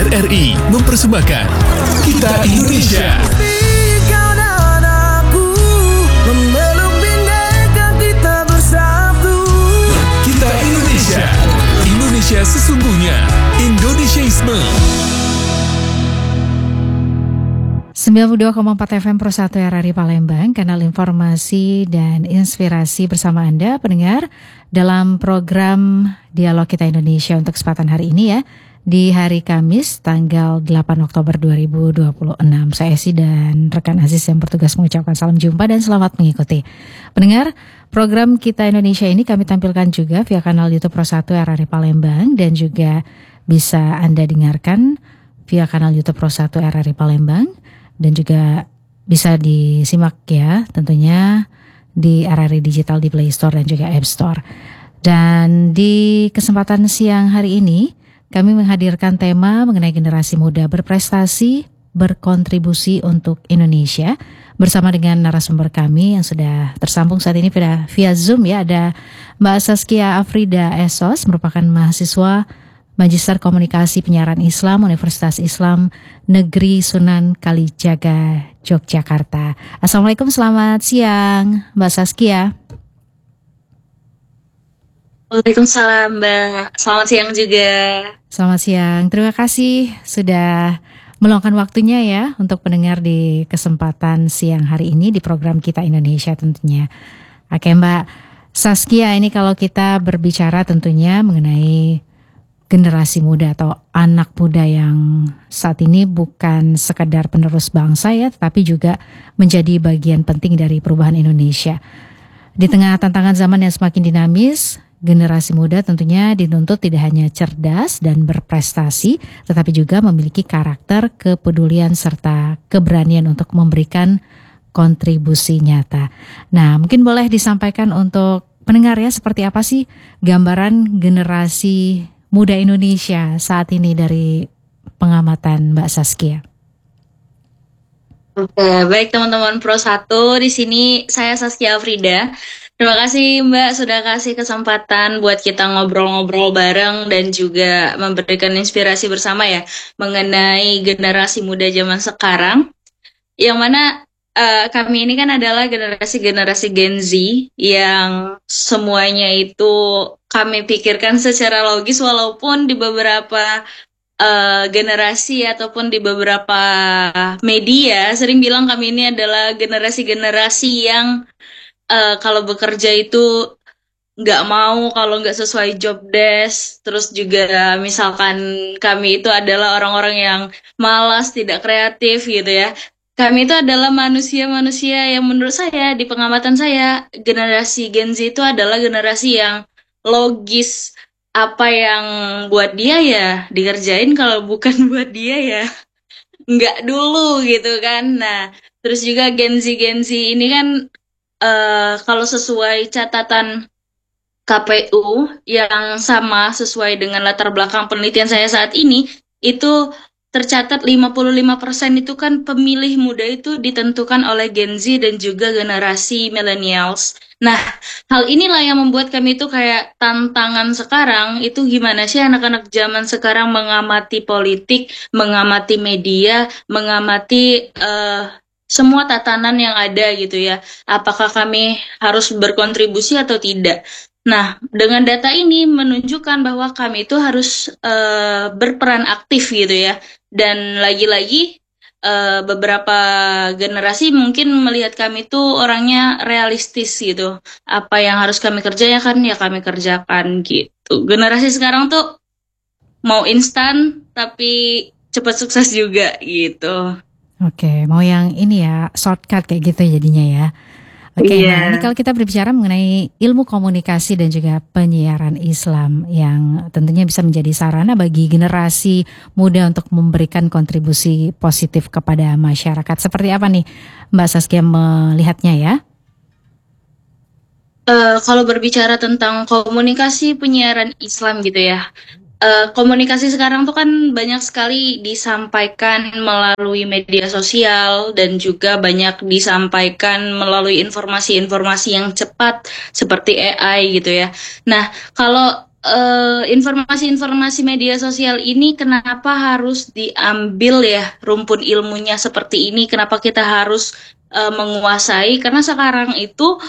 RRI mempersembahkan Kita Indonesia. Kau dan aku memeluk bineka kita bersatu. Kita Indonesia. Indonesia sesungguhnya. Indonesiaisme. 92,4 FM Pro 1 RRI Palembang, kanal informasi dan inspirasi bersama Anda pendengar dalam program Dialog Kita Indonesia untuk kesempatan hari ini ya, di hari Kamis tanggal 8 Oktober 2026. Saya Esi dan rekan Aziz yang bertugas mengucapkan salam jumpa dan selamat mengikuti. Pendengar, program Kita Indonesia ini kami tampilkan juga via kanal YouTube Pro 1 RRI Palembang dan juga bisa Anda dengarkan via kanal YouTube Pro 1 RRI Palembang. Dan juga bisa disimak ya tentunya di RRI Digital di Play Store dan juga App Store. Dan di kesempatan siang hari ini kami menghadirkan tema mengenai generasi muda berprestasi, berkontribusi untuk Indonesia bersama dengan narasumber kami yang sudah tersambung saat ini via Zoom ya. Ada Mbak Saskia Afrida Esos, merupakan mahasiswa Magister Komunikasi Penyiaran Islam Universitas Islam Negeri Sunan Kalijaga, Yogyakarta. Assalamualaikum, selamat siang Mbak Saskia. Waalaikumsalam Mbak, selamat siang juga. Selamat siang, terima kasih sudah meluangkan waktunya ya untuk pendengar di kesempatan siang hari ini di program Kita Indonesia tentunya. Oke Mbak Saskia, ini kalau kita berbicara tentunya mengenai generasi muda atau anak muda yang saat ini bukan sekedar penerus bangsa ya, tetapi juga menjadi bagian penting dari perubahan Indonesia. Di tengah tantangan zaman yang semakin dinamis, generasi muda tentunya dituntut tidak hanya cerdas dan berprestasi, tetapi juga memiliki karakter, kepedulian, serta keberanian untuk memberikan kontribusi nyata. Nah, mungkin boleh disampaikan untuk pendengar ya, seperti apa sih gambaran generasi muda Indonesia saat ini dari pengamatan Mbak Saskia? Oke, baik teman-teman Pro 1, di sini saya Saskia Afrida. Terima kasih Mbak sudah kasih kesempatan buat kita ngobrol-ngobrol bareng dan juga memberikan inspirasi bersama ya mengenai generasi muda zaman sekarang. Yang mana kami ini kan adalah generasi Gen Z yang semuanya itu kami pikirkan secara logis, walaupun di beberapa generasi ataupun di beberapa media sering bilang kami ini adalah generasi yang kalau bekerja itu nggak mau kalau nggak sesuai job desk. Terus juga misalkan kami itu adalah orang-orang yang malas, tidak kreatif gitu ya. Kami itu adalah manusia-manusia yang menurut saya, di pengamatan saya, generasi Gen Z itu adalah generasi yang logis. Apa yang buat dia ya dikerjain, kalau bukan buat dia ya nggak dulu gitu kan. Nah, terus juga Gen Z ini kan kalau sesuai catatan KPU yang sama sesuai dengan latar belakang penelitian saya saat ini, itu tercatat 55% itu kan pemilih muda itu ditentukan oleh Gen Z dan juga generasi millennials. Nah, hal inilah yang membuat kami itu kayak tantangan sekarang itu gimana sih anak-anak zaman sekarang mengamati politik, mengamati media, mengamati semua tatanan yang ada gitu ya. Apakah kami harus berkontribusi atau tidak? Nah, dengan data ini menunjukkan bahwa kami itu harus berperan aktif gitu ya. Dan lagi-lagi beberapa generasi mungkin melihat kami itu orangnya realistis gitu. Apa yang harus kami kerjakan ya kami kerjakan gitu. Generasi sekarang tuh mau instan tapi cepat sukses juga gitu. Oke, mau yang ini ya, shortcut kayak gitu jadinya ya. Oke, Nah ini kalau kita berbicara mengenai ilmu komunikasi dan juga penyiaran Islam yang tentunya bisa menjadi sarana bagi generasi muda untuk memberikan kontribusi positif kepada masyarakat. Seperti apa nih Mbak Saskia melihatnya ya? Kalau berbicara tentang komunikasi penyiaran Islam gitu ya, komunikasi sekarang tuh kan banyak sekali disampaikan melalui media sosial dan juga banyak disampaikan melalui informasi-informasi yang cepat seperti AI gitu ya. Nah, kalau informasi-informasi media sosial ini kenapa harus diambil ya rumpun ilmunya seperti ini? Kenapa kita harus menguasai? Karena sekarang itu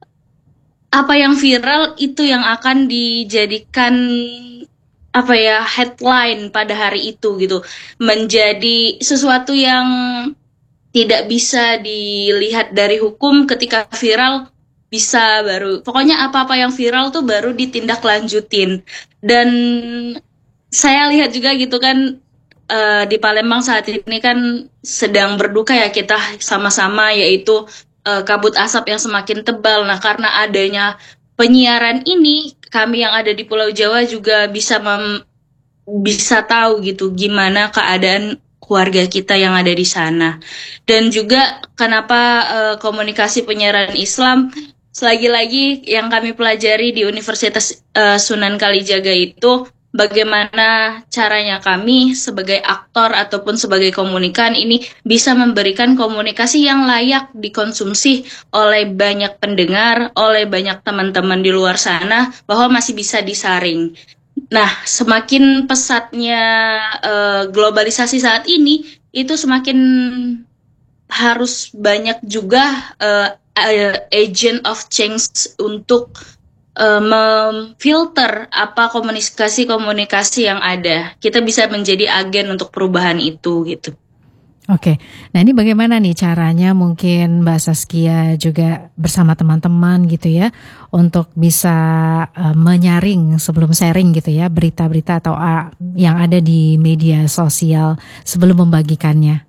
apa yang viral itu yang akan dijadikan apa ya headline pada hari itu gitu, menjadi sesuatu yang tidak bisa dilihat dari hukum. Ketika viral bisa baru, pokoknya apa-apa yang viral tuh baru ditindaklanjutin. Dan saya lihat juga gitu kan, di Palembang saat ini kan sedang berduka ya kita sama-sama, yaitu kabut asap yang semakin tebal. Nah, karena adanya penyiaran ini, kami yang ada di Pulau Jawa juga bisa tahu gitu gimana keadaan keluarga kita yang ada di sana. Dan juga kenapa komunikasi penyiaran Islam, lagi-lagi yang kami pelajari di Universitas Sunan Kalijaga itu, bagaimana caranya kami sebagai aktor ataupun sebagai komunikan ini bisa memberikan komunikasi yang layak dikonsumsi oleh banyak pendengar, oleh banyak teman-teman di luar sana, bahwa masih bisa disaring. Nah, semakin pesatnya globalisasi saat ini, itu semakin harus banyak juga agent of change untuk memfilter apa komunikasi-komunikasi yang ada. Kita bisa menjadi agen untuk perubahan itu gitu. Oke, nah ini bagaimana nih caranya mungkin Mbak Saskia juga bersama teman-teman gitu ya untuk bisa menyaring sebelum sharing gitu ya berita-berita atau yang ada di media sosial sebelum membagikannya.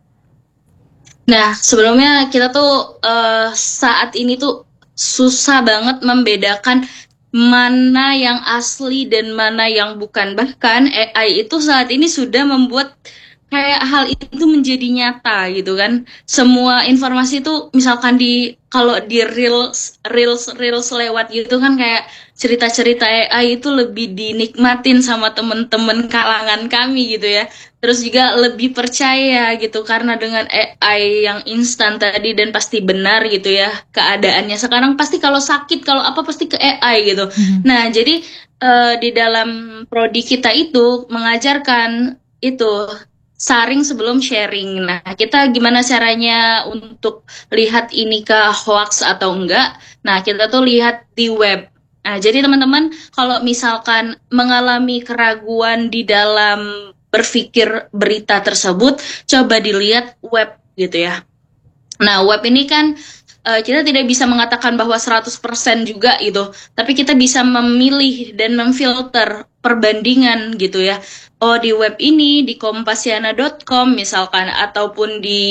Nah, sebelumnya kita tuh saat ini tuh susah banget membedakan mana yang asli dan mana yang bukan. Bahkan AI itu saat ini sudah membuat kayak hal itu menjadi nyata gitu kan. Semua informasi itu misalkan kalau di reels lewat gitu kan, kayak cerita-cerita AI itu lebih dinikmatin sama temen-temen kalangan kami gitu ya. Terus juga lebih percaya gitu karena dengan AI yang instan tadi dan pasti benar gitu ya keadaannya. Sekarang pasti kalau sakit kalau apa pasti ke AI gitu. Nah, jadi di dalam prodi kita itu mengajarkan itu saring sebelum sharing. Nah, kita gimana caranya untuk lihat ini ke hoax atau enggak? Nah, kita tuh lihat di web. Nah, jadi teman-teman kalau misalkan mengalami keraguan di dalam berpikir berita tersebut, coba dilihat web gitu ya. Nah, web ini kan kita tidak bisa mengatakan bahwa 100% juga gitu, tapi kita bisa memilih dan memfilter perbandingan gitu ya. Oh, di web ini, di kompasiana.com misalkan, ataupun di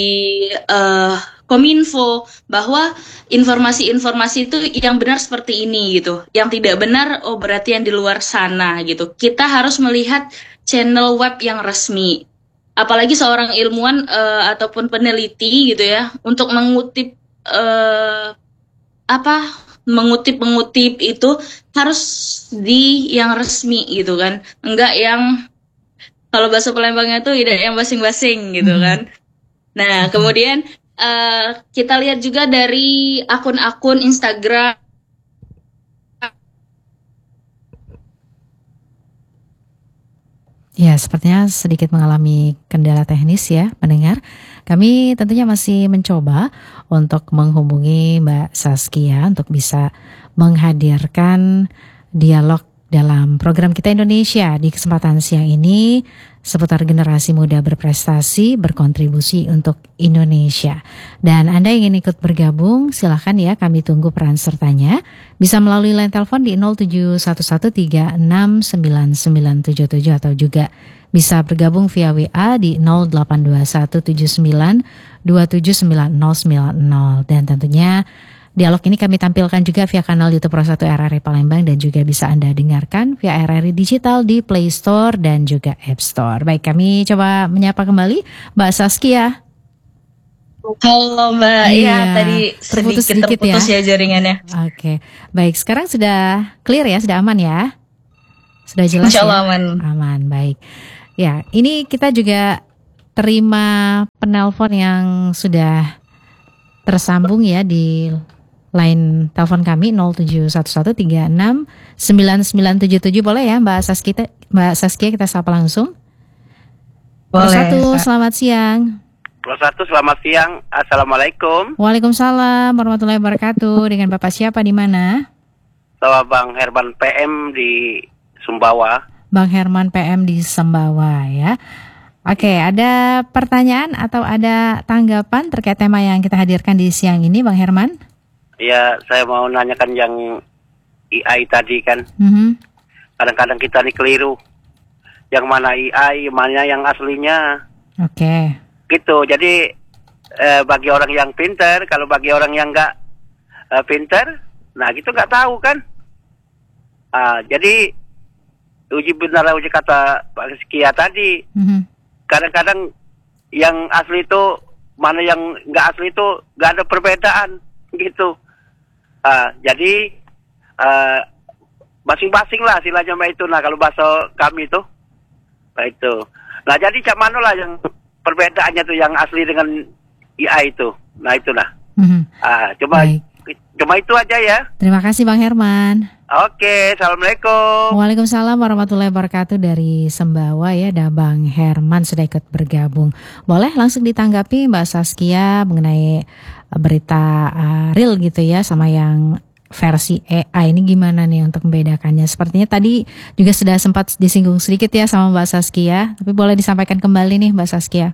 Kominfo, bahwa informasi-informasi itu yang benar seperti ini gitu. Yang tidak benar, oh berarti yang di luar sana gitu. Kita harus melihat channel web yang resmi. Apalagi seorang ilmuwan ataupun peneliti gitu ya, untuk mengutip mengutip itu harus di yang resmi gitu kan, enggak yang kalau bahasa Palembangnya tuh tidak yang basing-basing gitu kan. Nah, kemudian kita lihat juga dari akun-akun Instagram. Ya, sepertinya sedikit mengalami kendala teknis ya, pendengar. Kami tentunya masih mencoba untuk menghubungi Mbak Saskia untuk bisa menghadirkan dialog dalam program Kita Indonesia di kesempatan siang ini seputar generasi muda berprestasi, berkontribusi untuk Indonesia. Dan Anda yang ingin ikut bergabung, silahkan ya, kami tunggu peran sertanya. Bisa melalui line telepon di 0711369977 atau juga bisa bergabung via WA di 082179279090. Dan tentunya dialog ini kami tampilkan juga via kanal YouTube Pro 1 RRI Palembang dan juga bisa Anda dengarkan via RRI Digital di Play Store dan juga App Store. Baik, kami coba menyapa kembali Mbak Saskia. Halo Mbak, Iya, tadi sedikit terputus ya jaringannya. Oke, baik, sekarang sudah clear ya, sudah aman ya? Sudah jelas Insya Allah ya? aman. Aman, baik. Ya, ini kita juga terima penelpon yang sudah tersambung ya di line telepon kami 0711369977. Boleh ya Mbak Saskia kita sapa langsung. Boleh. 01, selamat siang. 21, selamat siang. Assalamualaikum. Waalaikumsalam warahmatullahi wabarakatuh. Dengan Bapak siapa di mana? Sama Bang Herman PM di Sumbawa. Bang Herman PM di Sumbawa ya. Oke, ada pertanyaan atau ada tanggapan terkait tema yang kita hadirkan di siang ini, Bang Herman? Ya, saya mau nanyakan yang AI tadi kan. Kadang-kadang kita nih keliru. Yang mana AI, mana yang aslinya. Oke. Gitu, jadi bagi orang yang pintar, kalau bagi orang yang nggak pintar, nah gitu nggak tahu kan. Jadi uji benar uji kata Pak Saskia tadi. Kadang-kadang yang asli itu mana yang nggak asli itu nggak ada perbedaan gitu. Jadi masing-masing lah silanya itu. Nah kalau bahasa kami itu, nah itu. Nah jadi cak mana lah yang perbedaannya tuh yang asli dengan AI itu. Nah itulah. Cuma itu aja ya. Terima kasih Bang Herman. Oke, assalamualaikum. Waalaikumsalam warahmatullahi wabarakatuh dari Sumbawa ya. Ada Bang Herman sudah ikut bergabung. Boleh langsung ditanggapi Mbak Saskia mengenai berita real gitu ya sama yang versi AI ini gimana nih untuk membedakannya? Sepertinya tadi juga sudah sempat disinggung sedikit ya sama Mbak Saskia, tapi boleh disampaikan kembali nih Mbak Saskia.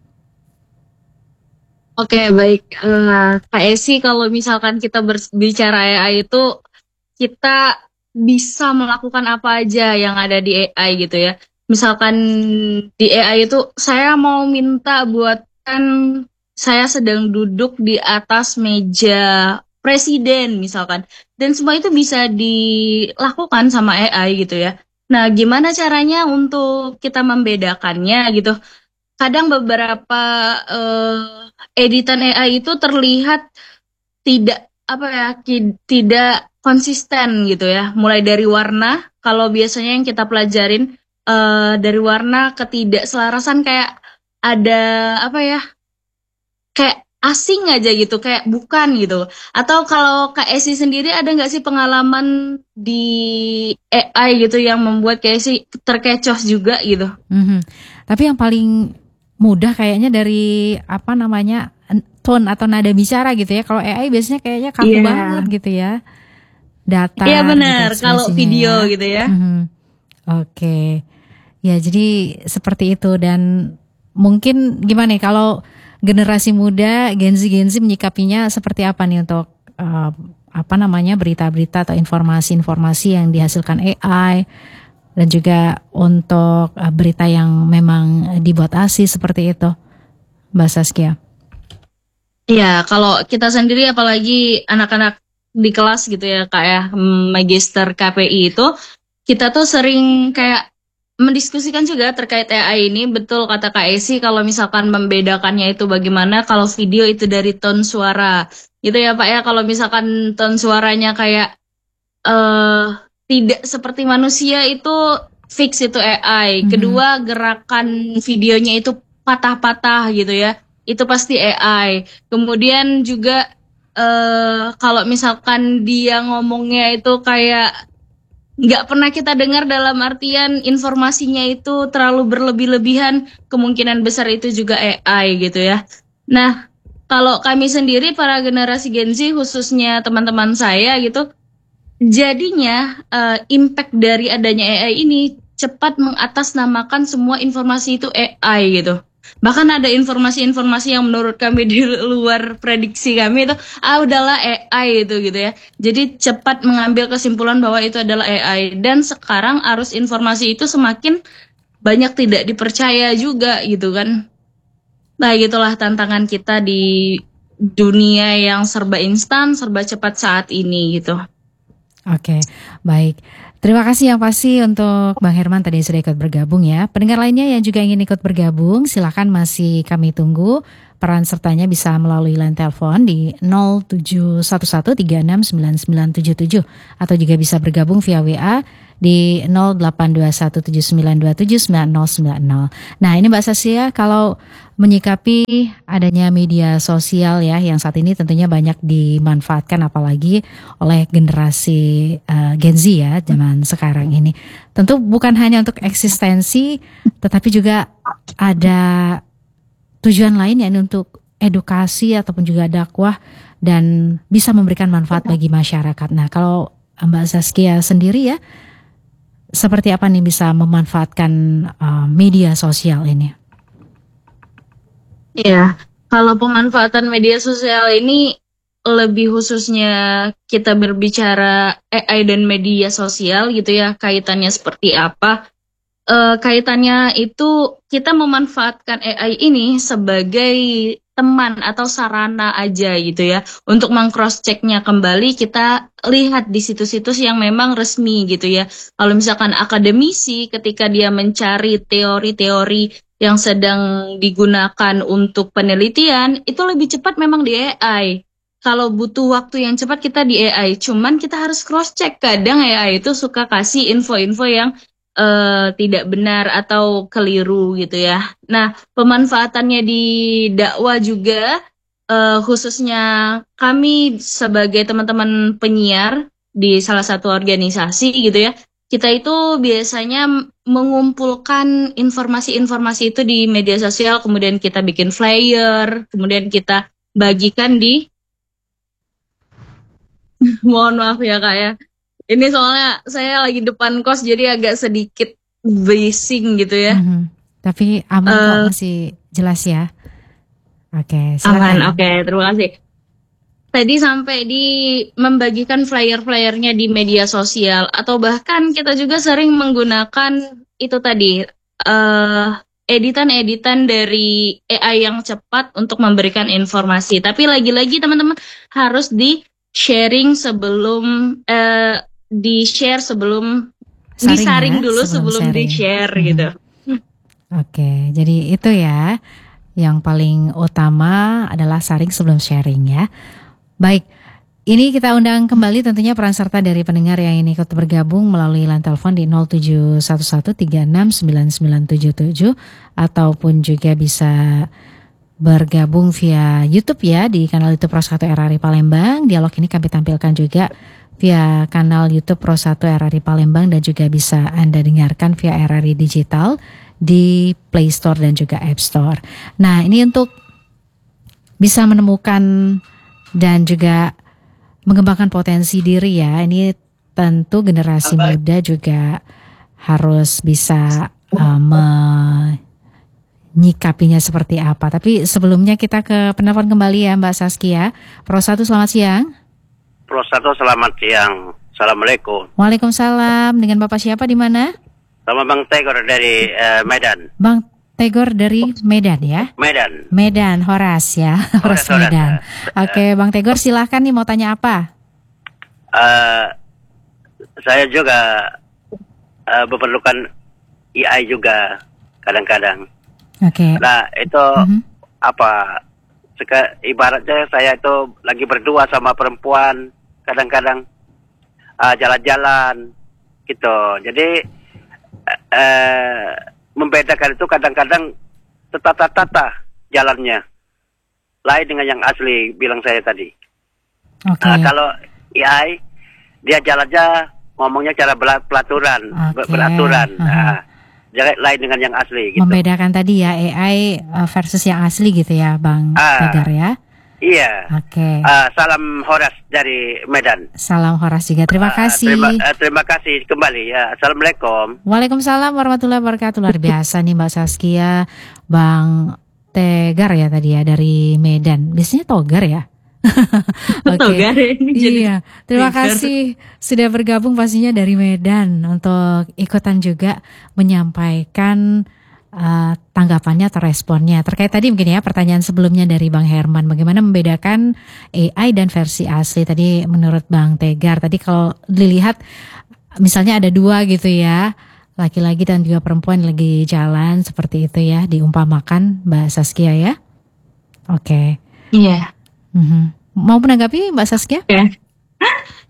Oke, baik. Kak Esi, kalau misalkan kita berbicara AI itu, kita bisa melakukan apa aja yang ada di AI gitu ya. Misalkan di AI itu, saya mau minta buatkan saya sedang duduk di atas meja presiden misalkan. Dan semua itu bisa dilakukan sama AI gitu ya. Nah, gimana caranya untuk kita membedakannya gitu? Kadang beberapa editan AI itu terlihat tidak tidak konsisten gitu ya. Mulai dari warna, kalau biasanya yang kita pelajarin dari warna ketidakselarasan kayak ada kayak asing aja gitu, kayak bukan gitu. Atau kalau Kak Esi sendiri ada nggak sih pengalaman di AI gitu yang membuat Kak Esi terkecoh juga gitu? Tapi yang paling mudah kayaknya dari tone atau nada bicara gitu ya. Kalau AI biasanya kayaknya kaku banget gitu ya. Data. Iya benar, gitu, kalau video gitu ya. Oke. Ya jadi seperti itu. Dan mungkin gimana nih kalau generasi muda Gen Z menyikapinya seperti apa nih untuk berita-berita atau informasi-informasi yang dihasilkan AI dan juga untuk berita yang memang dibuat asli seperti itu, Mbak Saskia? Iya, kalau kita sendiri apalagi anak-anak di kelas gitu ya, kayak magister KPI itu, kita tuh sering kayak mendiskusikan juga terkait AI ini. Betul kata Kak Esi, kalau misalkan membedakannya itu bagaimana kalau video itu dari tone suara gitu ya Pak ya. Kalau misalkan tone suaranya kayak tidak seperti manusia itu fix itu AI. Kedua, gerakan videonya itu patah-patah gitu ya, itu pasti AI. Kemudian juga kalau misalkan dia ngomongnya itu kayak nggak pernah kita dengar, dalam artian informasinya itu terlalu berlebih-lebihan, kemungkinan besar itu juga AI gitu ya. Nah, kalau kami sendiri para generasi Gen Z, khususnya teman-teman saya gitu, jadinya impact dari adanya AI ini cepat mengatasnamakan semua informasi itu AI gitu. Bahkan ada informasi-informasi yang menurut kami di luar prediksi kami itu udahlah AI itu gitu ya. Jadi cepat mengambil kesimpulan bahwa itu adalah AI. Dan sekarang arus informasi itu semakin banyak tidak dipercaya juga gitu kan. Nah gitulah tantangan kita di dunia yang serba instan, serba cepat saat ini gitu. Oke, baik. Terima kasih yang pasti untuk Bang Herman tadi sudah ikut bergabung ya. Pendengar lainnya yang juga ingin ikut bergabung, silakan masih kami tunggu. Peran sertanya bisa melalui line telepon di 0711369977 atau juga bisa bergabung via WA di 082179279090. Nah ini Mbak Saskia, kalau menyikapi adanya media sosial ya yang saat ini tentunya banyak dimanfaatkan apalagi oleh generasi Gen Z ya zaman sekarang ini. Tentu bukan hanya untuk eksistensi tetapi juga ada tujuan lain ya untuk edukasi ataupun juga dakwah dan bisa memberikan manfaat bagi masyarakat. Nah kalau Mbak Saskia sendiri ya seperti apa nih bisa memanfaatkan media sosial ini? Ya, kalau pemanfaatan media sosial ini lebih khususnya kita berbicara AI dan media sosial gitu ya, kaitannya seperti apa? Kaitannya itu kita memanfaatkan AI ini sebagai teman atau sarana aja gitu ya, untuk meng-cross checknya kembali. Kita lihat di situs-situs yang memang resmi gitu ya. Kalau misalkan akademisi ketika dia mencari teori-teori yang sedang digunakan untuk penelitian, itu lebih cepat memang di AI. Kalau butuh waktu yang cepat kita di AI, cuman kita harus cross check. Kadang AI itu suka kasih info-info yang tidak benar atau keliru gitu ya. Nah, pemanfaatannya di dakwah juga, khususnya kami sebagai teman-teman penyiar di salah satu organisasi gitu ya, kita itu biasanya mengumpulkan informasi-informasi itu di media sosial, kemudian kita bikin flyer, kemudian kita bagikan di mohon maaf ya Kak ya. Ini soalnya saya lagi depan kos jadi agak sedikit bising gitu ya. Tapi aman kok, masih jelas ya. Oke, silakan. Aman, oke, terima kasih. Tadi sampai di membagikan flyer-flyernya di media sosial, atau bahkan kita juga sering menggunakan itu tadi editan-editan dari AI yang cepat untuk memberikan informasi. Tapi lagi-lagi teman-teman harus di-sharing sebelum di-share sebelum disaring ya, dulu sebelum di-share gitu. Oke, jadi itu ya yang paling utama adalah saring sebelum sharing ya. Baik, ini kita undang kembali tentunya peran serta dari pendengar yang ini ikut bergabung melalui line telepon di 0711369977 ataupun juga bisa bergabung via YouTube ya di kanal YouTube Pro 1 RRI Palembang. Dialog ini kami tampilkan juga via kanal YouTube Pro 1 RRI Palembang dan juga bisa Anda dengarkan via RRI Digital di Play Store dan juga App Store. Nah, ini untuk bisa menemukan dan juga mengembangkan potensi diri ya. Ini tentu generasi muda juga harus bisa menyikapinya seperti apa. Tapi sebelumnya kita ke penelpon kembali ya Mbak Saskia. Pro 1 selamat siang. Pro 1 selamat siang. Assalamualaikum. Waalaikumsalam. Dengan Bapak siapa di mana? Sama Bang Tegor dari Medan. Bang Tegor dari Medan ya? Medan, Horas ya. Horas Medan. Oke, Bang Tegor silahkan nih mau tanya apa? Saya juga memerlukan AI juga kadang-kadang. Oke. Nah itu ibaratnya saya itu lagi berdua sama perempuan, kadang-kadang jalan-jalan gitu. Jadi membedakan itu kadang-kadang tertata-tata jalannya, lain dengan yang asli bilang saya tadi. Kalau AI dia jalannya ngomongnya cara beraturan, beraturan. Lain dengan yang asli gitu. Membedakan tadi ya AI versus yang asli gitu ya Bang Tegar ya. Iya. Oke. Salam Horas dari Medan. Salam Horas juga. Terima kasih. Terima kasih kembali ya. Assalamualaikum. Waalaikumsalam warahmatullahi wabarakatuh. Luar biasa nih Mbak Saskia, Bang Tegar ya tadi ya dari Medan. Biasanya Togar ya. Togar ini jadi. Iya. Terima kasih sudah bergabung pastinya dari Medan untuk ikutan juga menyampaikan tanggapannya atau responnya terkait tadi mungkin ya pertanyaan sebelumnya dari Bang Herman, bagaimana membedakan AI dan versi asli. Tadi menurut Bang Tegar tadi kalau dilihat misalnya ada dua gitu ya, laki-laki dan juga perempuan lagi jalan seperti itu ya diumpamakan Mbak Saskia ya. Oke. Iya. Mau menanggapi Mbak Saskia?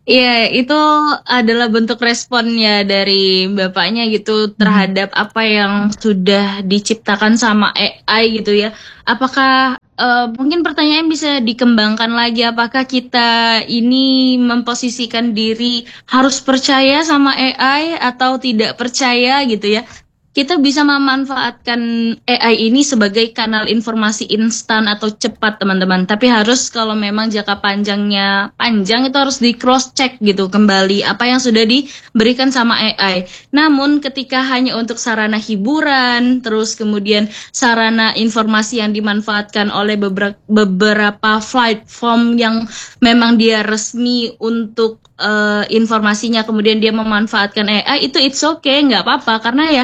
Iya, itu adalah bentuk responnya dari bapaknya gitu terhadap apa yang sudah diciptakan sama AI gitu ya. Apakah mungkin pertanyaan bisa dikembangkan lagi, apakah kita ini memposisikan diri harus percaya sama AI atau tidak percaya gitu ya? Kita bisa memanfaatkan AI ini sebagai kanal informasi instan atau cepat teman-teman. Tapi harus kalau memang jangka panjangnya panjang itu harus di cross check gitu kembali apa yang sudah diberikan sama AI. Namun ketika hanya untuk sarana hiburan, terus kemudian sarana informasi yang dimanfaatkan oleh beberapa platform yang memang dia resmi untuk informasinya, kemudian dia memanfaatkan AI, itu it's okay, nggak apa-apa karena ya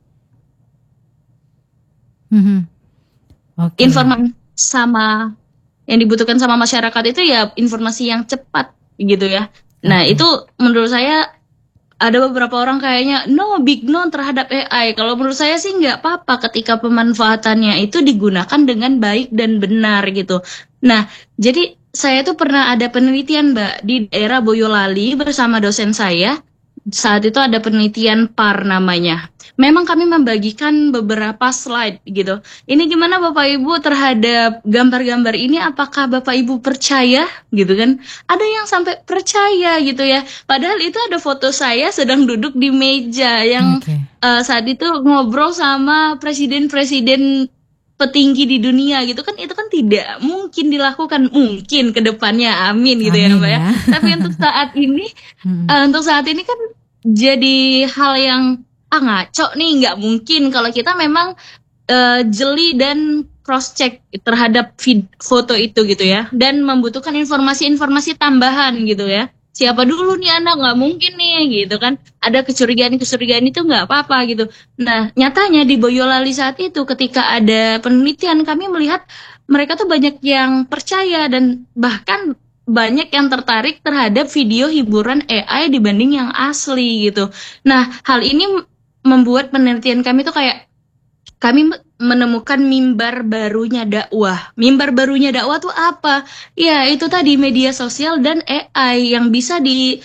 informasi sama yang dibutuhkan sama masyarakat itu ya informasi yang cepat gitu ya. Nah itu menurut saya ada beberapa orang kayaknya big no terhadap AI. Kalau menurut saya sih nggak apa-apa ketika pemanfaatannya itu digunakan dengan baik dan benar gitu. Nah jadi saya tuh pernah ada penelitian Mbak di daerah Boyolali bersama dosen saya. Saat itu ada penelitian PAR namanya. Memang kami membagikan beberapa slide gitu. Ini gimana Bapak Ibu terhadap gambar-gambar ini? Apakah Bapak Ibu percaya gitu kan? Ada yang sampai percaya gitu ya. Padahal itu ada foto saya sedang duduk di meja yang saat itu ngobrol sama presiden-presiden petinggi di dunia gitu kan, itu kan tidak mungkin dilakukan, mungkin ke depannya amin gitu ya Mbak ya. Tapi untuk saat ini kan jadi hal yang ngaco nih, nggak mungkin kalau kita memang jeli dan cross check terhadap foto itu gitu ya, dan membutuhkan informasi-informasi tambahan gitu ya. Siapa dulu nih anak, nggak mungkin nih gitu kan, ada kecurigaan itu nggak apa-apa gitu. Nah nyatanya di Boyolali saat itu ketika ada penelitian, kami melihat mereka tuh banyak yang percaya dan bahkan banyak yang tertarik terhadap video hiburan AI dibanding yang asli gitu. Nah hal ini membuat penelitian kami tuh kayak kami menemukan mimbar barunya dakwah. Mimbar barunya dakwah tuh apa? Ya itu tadi media sosial dan AI yang bisa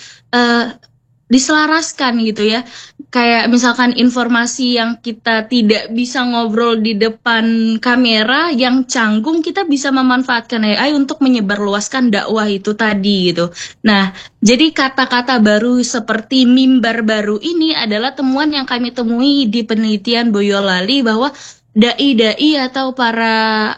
diselaraskan gitu ya. Kayak misalkan informasi yang kita tidak bisa ngobrol di depan kamera, yang canggung, kita bisa memanfaatkan AI untuk menyebarluaskan dakwah itu tadi gitu. Nah, jadi kata-kata baru seperti mimbar baru ini adalah temuan yang kami temui di penelitian Boyolali, bahwa dai-dai atau para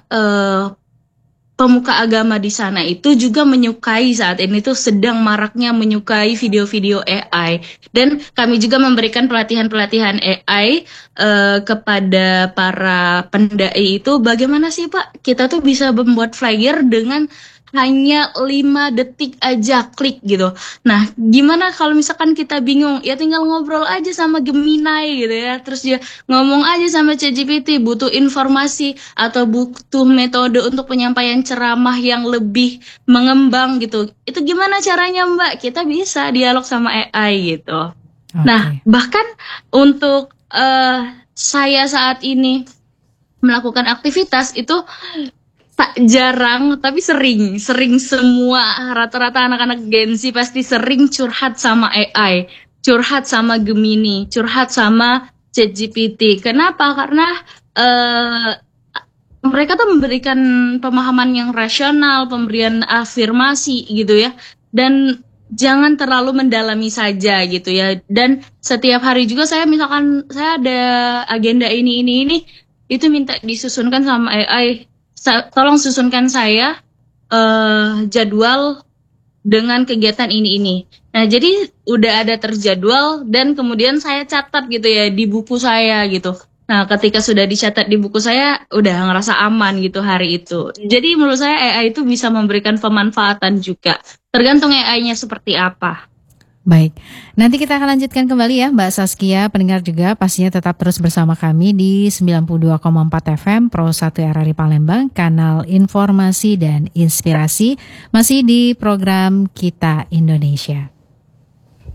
pemuka agama di sana itu juga menyukai, saat ini tuh sedang maraknya menyukai video-video AI. Dan kami juga memberikan pelatihan-pelatihan AI kepada para pendai itu, bagaimana sih Pak kita tuh bisa membuat flyer dengan hanya 5 detik aja klik gitu. Nah gimana kalau misalkan kita bingung, ya tinggal ngobrol aja sama Gemini gitu ya, terus dia ngomong aja sama ChatGPT, butuh informasi atau butuh metode untuk penyampaian ceramah yang lebih mengembang gitu, itu gimana caranya Mbak? Kita bisa dialog sama AI gitu. Nah bahkan untuk saya saat ini melakukan aktivitas itu tak jarang tapi sering semua, rata-rata anak-anak Gen Z pasti sering curhat sama AI, curhat sama Gemini, curhat sama ChatGPT. Kenapa? Karena mereka tuh memberikan pemahaman yang rasional, pemberian afirmasi gitu ya, dan jangan terlalu mendalami saja gitu ya. Dan setiap hari juga saya misalkan saya ada agenda ini itu minta disusunkan sama AI, tolong susunkan saya jadwal dengan kegiatan ini. Nah jadi udah ada terjadwal dan kemudian saya catat gitu ya di buku saya gitu. Nah ketika sudah dicatat di buku saya, udah ngerasa aman gitu hari itu. Jadi menurut saya AI itu bisa memberikan pemanfaatan juga, tergantung AI-nya seperti apa. Baik, nanti kita akan lanjutkan kembali ya Mbak Saskia. Pendengar juga pastinya tetap terus bersama kami di 92,4 FM Pro 1 RRI Palembang, kanal informasi dan inspirasi, masih di program Kita Indonesia.